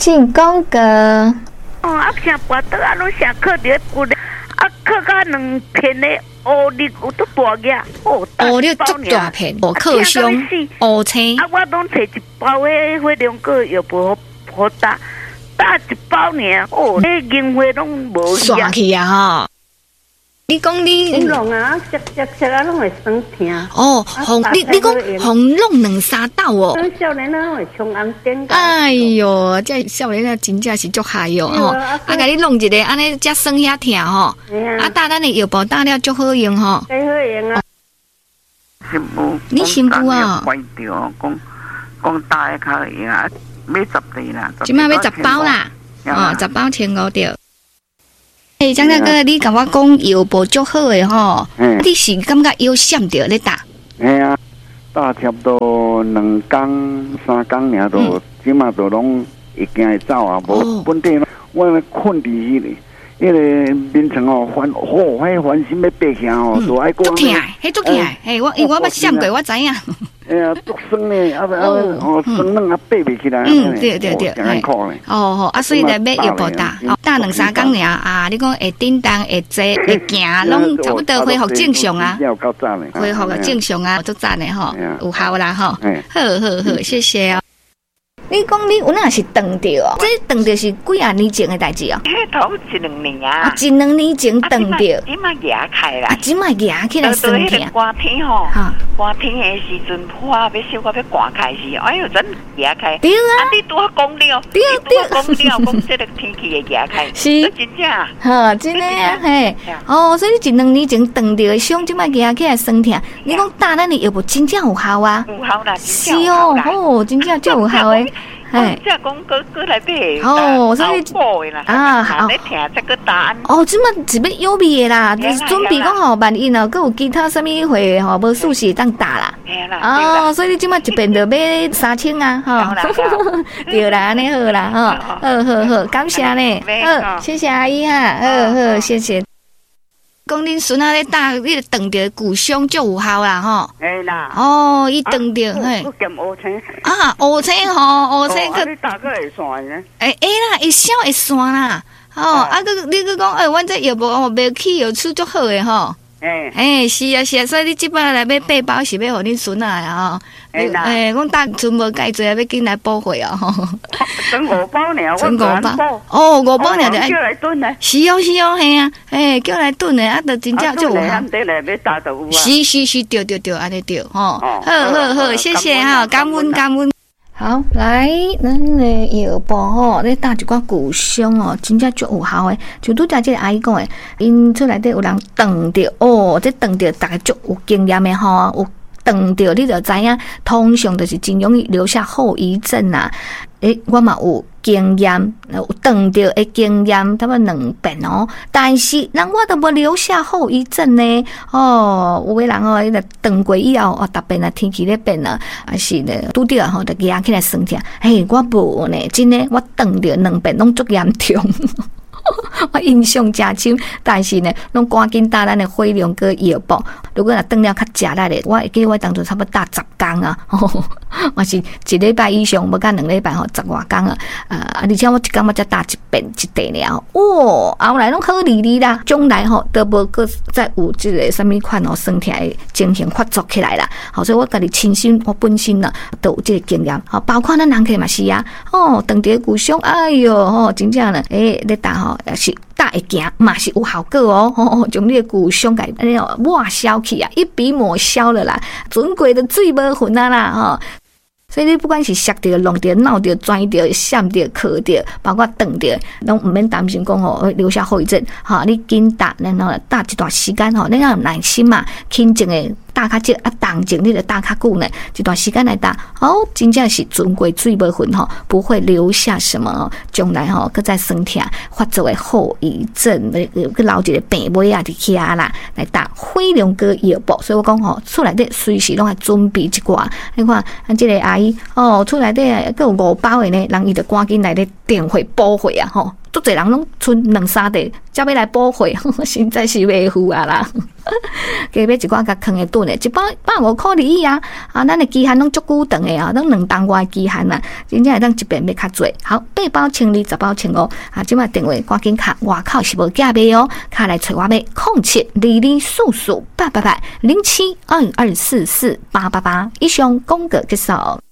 请讲个。 啥跋倒拢啥靠伫骨咧，靠甲2片的乌力有都大个， 乌力足大片，靠胸乌青。 我拢摕一包迄两个药包好打一包尔，迄银花拢无散去啊吼。你讲你弄啊，食啊，拢会酸痛。 你讲红弄2、3道哦。 少年啊，会冲红灯。 哎哟，这少年啊，真正是足害哟吼！甲你弄一个，安尼才酸遐疼吼。打咱的药包打了足好用吼。 最好用啊！ 你新妇啊？ 坏掉，讲打的较用啊，买10粒啦。 即摆要10包啦，10包15条。张大哥，你甲我讲药包足好的吼，你是感觉腰闪着咧打？ 啊，打差不多2工3工尔都，即马都拢会惊会走啊，无本地我困伫迄个眠床哦，迄烦心要爬起哦，都爱讲。 足疼，迄足疼，我捌闪过，我知影。 哎呀，足酸嘞，酸软啊，爬袂起来。 对， 真苦嘞。 所以来买药包打2、3工尔啊，你讲会叮当、会坐、会行，拢差不多恢复正常啊。恢复个正常啊，足赞的吼，有效啦吼。好，谢谢哦。你讲你有哪是断掉哦？这断掉是几啊年前的代志哦？ 迄头1、2年啊 ，1、2年前断掉。 即马牙开啦， 即马牙起来酸痛。 寒天吼，寒天的时阵，我要小可要寒开时，哎哟，真牙开。 对啊， 你拄好讲了， 对， 讲这个天气的牙开， 是真正。 真的啊，嘿，所以你1、2年前断掉的伤，即马牙起来酸痛。你讲打咱的药物真正有效啊？ 有效啦， 是哦，真正就有效诶。 即讲过来买， 所以好，你听这个答案。 即马是要有味的啦，就是准备讲吼，万一佮有其他什么会吼无舒适当打啦。所以你即马一遍就买3000啊，对啦，安尼好啦，好，感谢呢，谢谢阿姨哈，好，谢谢。讲恁孙仔咧打，你个断着骨伤就有效啦，吼。 哎啦。 伊断着嘿。 乌青。 乌青吼，乌青你打个会散呢？ 会啦，会消会散啦。你去讲，阮这药无袂起药出足好诶吼。是啊，所以你即摆来买8包是要互恁孙仔啊吼。阮打存无介济，要紧来补货啊吼。 存5包尔， 存5包。5包尔就叫来炖呢。 是哦，嘿啊，叫来炖诶，就真正就有效。是，对，安尼对吼。好，谢谢哈，感恩。好，来，咱的药包吼，你打一寡骨伤哦，真正足有效诶。就拄则即个阿姨讲诶，因厝内底有人断着这断着，大家足有经验诶吼，有断着你就知影，通常就是真容易留下后遗症啊。我嘛有经验，有断着的经验，差不多2遍哦。但是，我都无留下后遗症呢。有的人伊个断过以后，特别天气咧变啊，还是咧拄着就压起来酸痛。我无呢，真的，我断着2遍拢足严重。我印象真深，但是呢，拢赶紧打咱的灰龙哥药包。如果断了较食力的，我会记得我当初差不多打10天啊，我是1礼拜以上，无甲2礼拜10多天啊。而且我一天我才打1遍1地了，后来拢好利利啦，将来都无个再有这个什么款酸痛的情形发作起来啦。所以我家己亲身，我本身啊都有这个经验。包括咱人客嘛是啊，断着骨伤，哎哟，真正呢，咧打是打会行，嘛是有效果哦。将你的骨伤给抹消去啊，一笔抹消了啦，准过的水无痕啊啦，所以你不管是摔着、弄着、闹着、钻着、闪着、磕着，包括断着，拢唔免担心讲会留下后遗症。你紧打，然后打一段时间你要有耐心嘛，轻症的。打较少动静你就打较久呢，一段时间来打，真正是准过水无痕不会留下什么将来搁再酸痛发作的后遗症，去留一个病尾啊伫遐啦，来打灰龙哥药包。所以我讲厝内底随时拢爱准备一寡。你看，这个阿姨厝内底佫有5包的呢，人伊就赶紧来咧电话补货啊足侪人拢剩2-3袋，才要来补货，实在是袂赴啊啦。加买一寡甲坑的炖的，一包150块啊！啊，咱的期限拢足久长的啊，拢2档外的期限啊，真正会当一遍要较济。好，8包1,200 10包1,500啊！即摆电话赶紧卡，外口是无价卖哦，卡来找我买072244880722448888。以上广告结束。